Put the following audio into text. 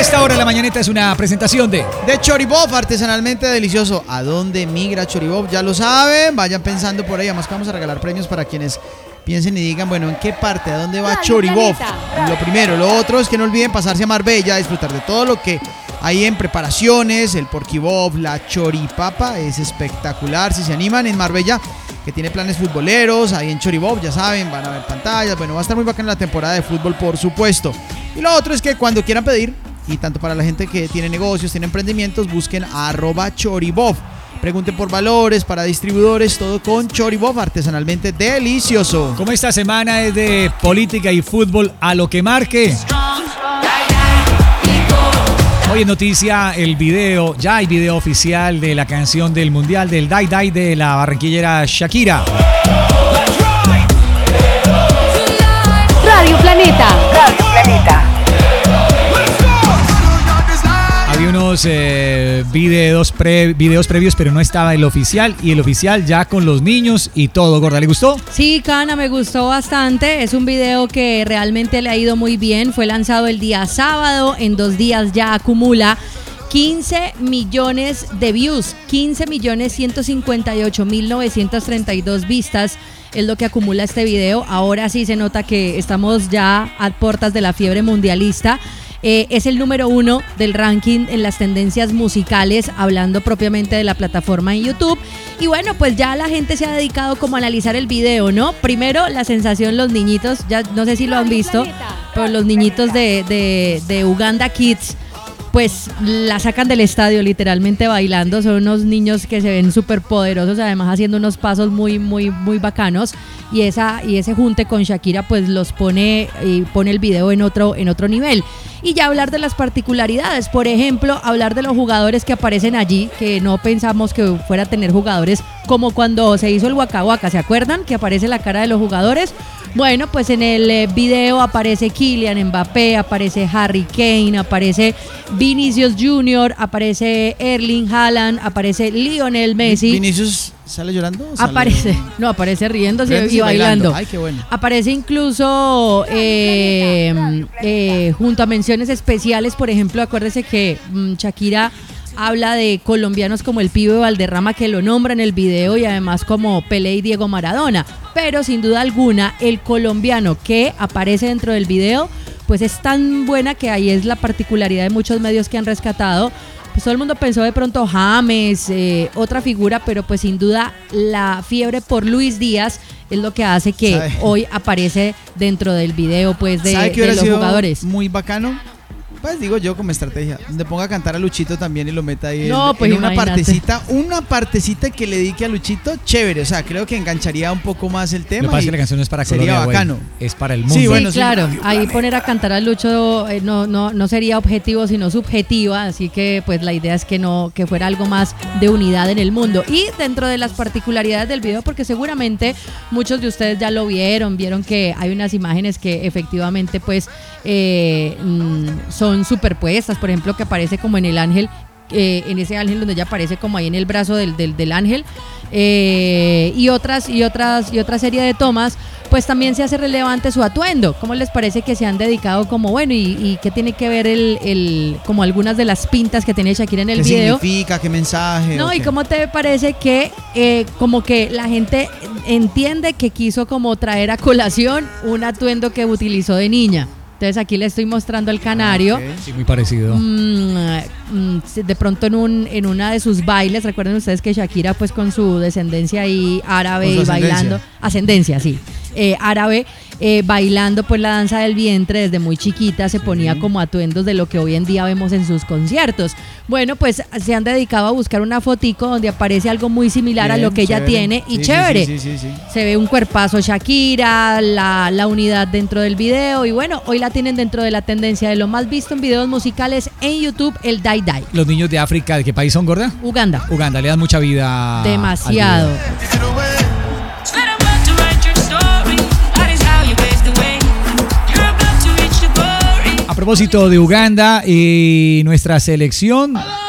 esta hora de la mañanita es una presentación de Choribov, artesanalmente delicioso. ¿A dónde migra Choribov? Ya lo saben, vayan pensando por ahí. Además que vamos a regalar premios para quienes piensen y digan, bueno, ¿en qué parte? ¿A dónde va Choribov? Lo primero. Lo otro es que no olviden pasarse a Marbella a disfrutar de todo lo que hay en preparaciones. El porquibob, la choripapa, es espectacular. Si se animan en Marbella, que tiene planes futboleros, ahí en Choribov, ya saben, van a ver pantallas. Bueno, va a estar muy bacana la temporada de fútbol, por supuesto. Y lo otro es que cuando quieran pedir, y tanto para la gente que tiene negocios, tiene emprendimientos, busquen a @Choribov. Pregunten por valores, para distribuidores, todo con Choribov, artesanalmente delicioso. Como esta semana es de política y fútbol a lo que marque. Hoy en noticia el video, ya hay video oficial de la canción del Mundial del Dai Dai de la barranquillera Shakira. Radio Planeta. Radio Planeta. Había unos videos previos, pero no estaba el oficial. Y el oficial ya con los niños y todo. ¿Gorda, le gustó? Sí, Cana, me gustó bastante. Es un video que realmente le ha ido muy bien. Fue lanzado el día sábado. En 2 días ya acumula 15 millones de views. 15.158.932 vistas es lo que acumula este video. Ahora sí se nota que estamos ya a puertas de la fiebre mundialista. Es el número 1 del ranking en las tendencias musicales, hablando propiamente de la plataforma en YouTube. Y bueno, pues ya la gente se ha dedicado como a analizar el video, ¿no? Primero, la sensación, los niñitos, ya no sé si lo han visto, pero los niñitos de Uganda Kids, pues la sacan del estadio literalmente bailando. Son unos niños que se ven súper poderosos, además haciendo unos pasos muy, muy, muy bacanos. Y ese junte con Shakira pues los pone el video en otro nivel. Y ya hablar de las particularidades, por ejemplo, hablar de los jugadores que aparecen allí, que no pensamos que fuera a tener jugadores como cuando se hizo el Waka Waka, ¿se acuerdan? Que aparece la cara de los jugadores. Bueno, pues en el video aparece Kylian Mbappé, aparece Harry Kane, aparece Vinicius Junior, aparece Erling Haaland, aparece Lionel Messi. ¿Vinicius sale llorando? Aparece riéndose y bailando. Ay, qué bueno. Aparece incluso junto a menciones especiales, por ejemplo, acuérdese que Shakira habla de colombianos como el Pibe Valderrama, que lo nombra en el video, y además como Pelé y Diego Maradona. Pero sin duda alguna, el colombiano que aparece dentro del video, pues es tan buena que ahí es la particularidad de muchos medios que han rescatado. Pues todo el mundo pensó de pronto James, otra figura, pero pues sin duda la fiebre por Luis Díaz es lo que hace que hoy aparece dentro del video, pues de los jugadores. Muy bacano. Pues digo yo, como estrategia, donde ponga a cantar a Luchito también y lo meta ahí pues en una partecita que le dedique a Luchito, chévere. O sea, creo que engancharía un poco más el tema. Lo que pasa es que la canción no es para Colombia, sería bacano. Es para el mundo. Sí, bueno, claro. Ahí poner a cantar a Lucho no sería objetivo, sino subjetiva. Así que pues la idea es que fuera algo más de unidad en el mundo. Y dentro de las particularidades del video, porque seguramente muchos de ustedes ya lo vieron que hay unas imágenes que efectivamente pues son superpuestas, por ejemplo, que aparece como en el ángel, en ese ángel donde ella aparece como ahí en el brazo del ángel, y otra serie de tomas, pues también se hace relevante su atuendo. ¿Cómo les parece que se han dedicado como bueno y qué tiene que ver como algunas de las pintas que tiene Shakira en el video? ¿Qué significa? ¿Qué mensaje? No, ¿y cómo te parece que como que la gente entiende que quiso como traer a colación un atuendo que utilizó de niña? Entonces aquí le estoy mostrando al canario. Okay. Sí, muy parecido. De pronto en una de sus bailes, recuerden ustedes que Shakira pues con su descendencia ahí árabe y bailando, ascendencia, sí, árabe, bailando pues la danza del vientre desde muy chiquita, se ponía como atuendos de lo que hoy en día vemos en sus conciertos. Bueno, pues se han dedicado a buscar una fotico donde aparece algo muy similar a lo que ella tiene y chévere. Sí. Se ve un cuerpazo Shakira, la unidad dentro del video y bueno, hoy la tienen dentro de la tendencia de lo más visto en videos musicales en YouTube, el Dai Dai. ¿Los niños de África de qué país son, gorda? Uganda. Le dan mucha vida. Demasiado. A propósito de Uganda y nuestra selección,